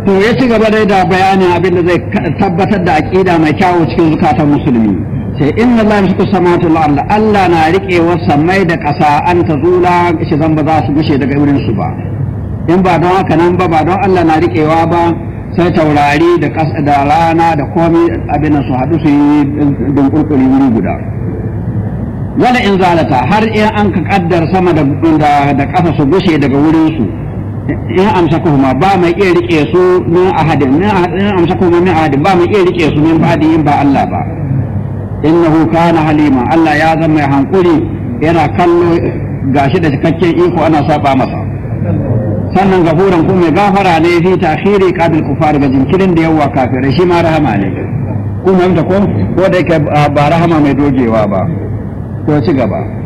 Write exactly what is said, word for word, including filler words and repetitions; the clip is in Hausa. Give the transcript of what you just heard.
to ya ci gaba dai da bayanin abin da zai tabbatar da aqida mai kyawu cikin zukatan musulmi sai inna Allah yamsiku samawati wal arda Allah na rike wa samai da ƙasa an tazula shi zan ba za su gushe daga wurin su ba in ba don haka nan ba ba don Allah na riƙewa ba sai taurari da ƙasa da rana da komai abin su haɗu su yi dunkurkuri wuri guda wala in zalata har in an ka kaddar sama da da ƙasa su gushe daga wurin su in amsa kuma ba mai iya rike su min ahadin in amsa kuma min ahadin ba mai iya rike su min ba'di in ba Allah ba innahu kana halima Allah ya zama mai hankuri yana kallo gashi da cikakken iko ana saba masa sannan gafuran kuma mai gafara ne fi ta'khiri qabil kufar ga jinkirin da yawa kafirai shi ma rahama ne kuma da ko ko da yake ba rahama mai dogewa ba to ci gaba